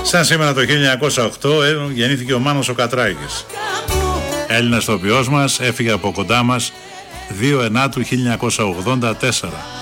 Σαν σήμερα το 1908 γεννήθηκε ο Μάνος ο Κατράκης. Έλληνας ηθοποιός μας, έφυγε από κοντά μας 2 Ενάτου 1984.